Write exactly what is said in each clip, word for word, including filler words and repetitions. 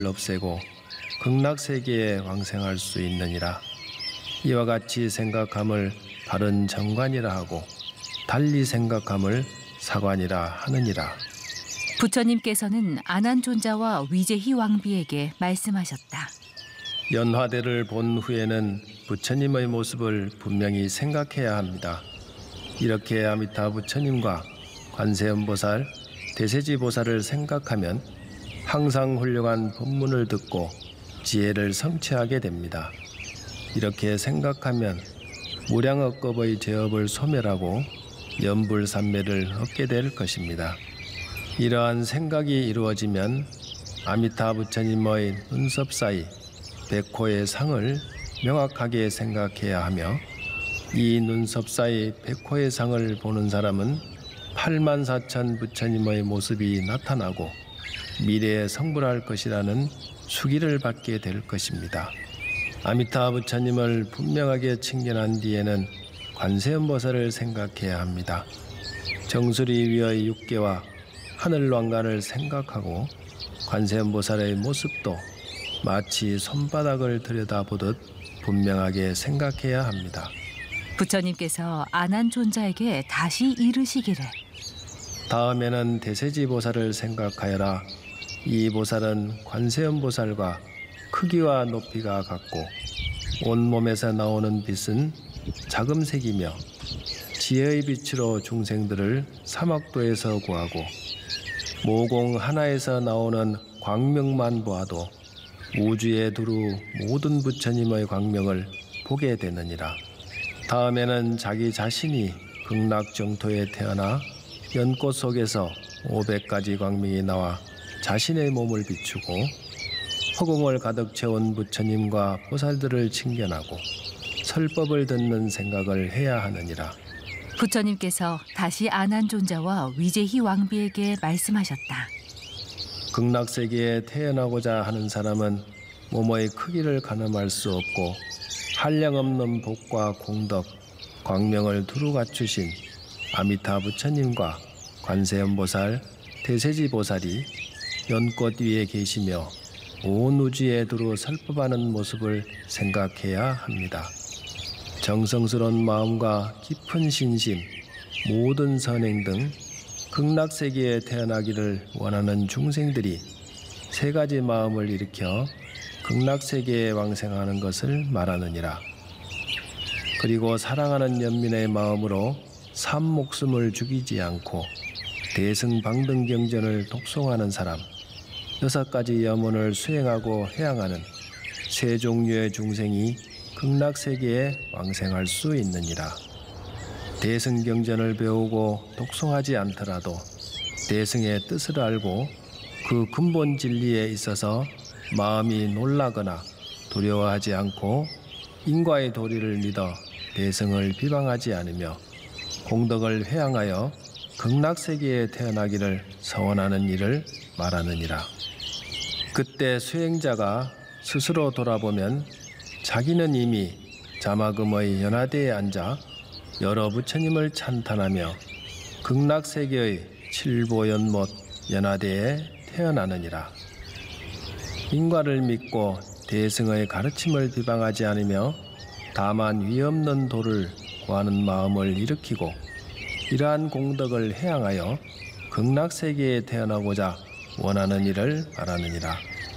없애고 극락세계에 왕생할 수 있느니라. 이와 같이 생각함을 바른 정관이라 하고 달리 생각함을 사관이라 하느니라. 부처님께서는 아난존자와 위제희 왕비에게 말씀하셨다. 연화대를 본 후에는 부처님의 모습을 분명히 생각해야 합니다. 이렇게 아미타 부처님과 관세음보살, 대세지보살을 생각하면 항상 훌륭한 법문을 듣고 지혜를 성취하게 됩니다. 이렇게 생각하면 무량억겁의 죄업을 소멸하고 연불삼매를 얻게 될 것입니다. 이러한 생각이 이루어지면 아미타 부처님의 눈썹 사이 백호의 상을 명확하게 생각해야 하며, 이 눈썹 사이 백호의 상을 보는 사람은 팔만 사천 부처님의 모습이 나타나고 미래에 성불할 것이라는 수기를 받게 될 것입니다. 아미타 부처님을 분명하게 칭견한 뒤에는 관세음보살을 생각해야 합니다. 정수리 위의 육계와 하늘왕관을 생각하고 관세음보살의 모습도 마치 손바닥을 들여다보듯 분명하게 생각해야 합니다. 부처님께서 아난존자에게 다시 이르시기를, 다음에는 대세지보살을 생각하여라. 이 보살은 관세음보살과 크기와 높이가 같고 온몸에서 나오는 빛은 자금색이며 지혜의 빛으로 중생들을 사막도에서 구하고 모공 하나에서 나오는 광명만 보아도 우주에 두루 모든 부처님의 광명을 보게 되느니라. 다음에는 자기 자신이 극락정토에 태어나 연꽃 속에서 오백 가지 광명이 나와 자신의 몸을 비추고 허공을 가득 채운 부처님과 보살들을 칭견하고 설법을 듣는 생각을 해야 하느니라. 부처님께서 다시 아난존자와 위제희 왕비에게 말씀하셨다. 극락세계에 태어나고자 하는 사람은 몸의 크기를 가늠할 수 없고 한량없는 복과 공덕, 광명을 두루 갖추신 아미타 부처님과 관세음보살, 대세지보살이 연꽃 위에 계시며 온 우주에 두루 설법하는 모습을 생각해야 합니다. 정성스러운 마음과 깊은 신심, 모든 선행 등 극락세계에 태어나기를 원하는 중생들이 세 가지 마음을 일으켜 극락세계에 왕생하는 것을 말하느니라. 그리고 사랑하는 연민의 마음으로 삼 목숨을 죽이지 않고 대승방등경전을 독송하는 사람, 여섯 가지 염원을 수행하고 해양하는 세 종류의 중생이 극락세계에 왕생할 수 있느니라. 대승경전을 배우고 독송하지 않더라도 대승의 뜻을 알고 그 근본 진리에 있어서 마음이 놀라거나 두려워하지 않고 인과의 도리를 믿어 대승을 비방하지 않으며 공덕을 회양하여 극락세계에 태어나기를 서원하는 일을 말하느니라. 그때 수행자가 스스로 돌아보면 자기는 이미 자마금의 연화대에 앉아 여러 부처님을 찬탄하며 극락세계의 칠보연못 연화대에 태어나느니라. 인과를 믿고 대승의 가르침을 비방하지 않으며 다만 위없는 도를 구하는 마음을 일으키고 이러한 공덕을 해양하여 극락세계에 태어나고자 원하는 일을 말하느니라.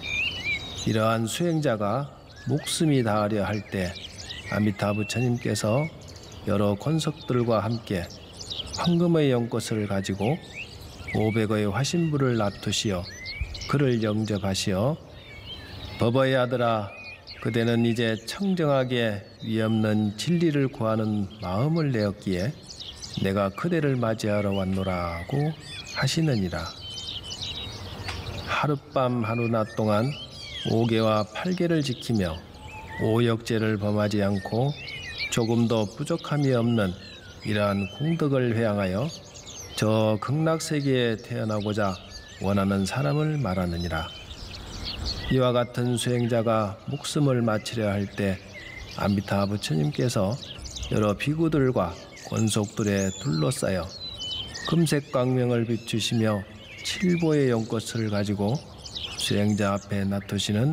이러한 수행자가 목숨이 다하려 할 때 아미타 부처님께서 여러 권석들과 함께 황금의 연꽃을 가지고 오백의 화신불을 납두시어 그를 영접하시어 법의 아들아, 그대는 이제 청정하게 위없는 진리를 구하는 마음을 내었기에 내가 그대를 맞이하러 왔노라고 하시느니라. 하룻밤 하루낮 동안 오계와 팔계를 지키며 오역죄를 범하지 않고 조금도 부족함이 없는 이러한 공덕을 회양하여 저 극락세계에 태어나고자 원하는 사람을 말하느니라. 이와 같은 수행자가 목숨을 마치려 할 때 아미타 부처님께서 여러 비구들과 권속들에 둘러싸여 금색 광명을 비추시며 칠보의 연꽃을 가지고 수행자 앞에 놔두시는